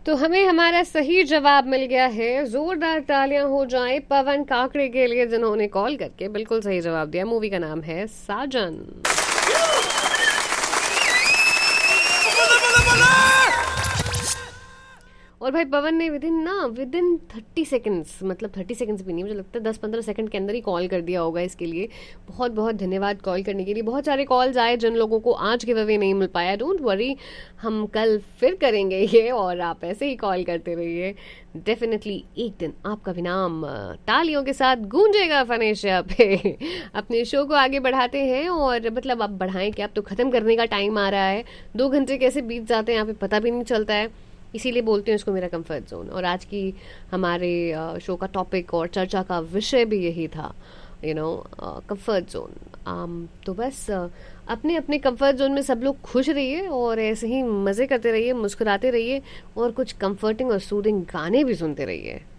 तो हमें हमारा सही जवाब मिल गया है। जोरदार तालियां हो जाए पवन काकड़े के लिए जिन्होंने कॉल करके बिल्कुल सही जवाब दिया। मूवी का नाम है साजन। और भाई पवन ने विद इन 30 सेकेंड्स, मतलब 30 सेकेंड्स भी नहीं, मुझे लगता है 10-15 सेकंड के अंदर ही कॉल कर दिया होगा। इसके लिए बहुत बहुत धन्यवाद कॉल करने के लिए। बहुत सारे कॉल्स आए जिन लोगों को आज गिव अवे नहीं मिल पाया, डोंट वरी, हम कल फिर करेंगे ये, और आप ऐसे ही कॉल करते रहिए। डेफिनेटली एक दिन आपका भी नाम तालियों के साथ गूंजेगा फनेशिया पे। अपने शो को आगे बढ़ाते हैं, और मतलब अब बढ़ाएं कि अब तो ख़त्म करने का टाइम आ रहा है। 2 घंटे कैसे बीत जाते हैं यहाँ पे पता भी नहीं चलता है, इसीलिए बोलते हैं इसको मेरा कंफर्ट जोन। और आज की हमारे शो का टॉपिक और चर्चा का विषय भी यही था, कंफर्ट जोन। तो बस अपने अपने कंफर्ट जोन में सब लोग खुश रहिए और ऐसे ही मज़े करते रहिए, मुस्कुराते रहिए, और कुछ कंफर्टिंग और सूदिंग गाने भी सुनते रहिए।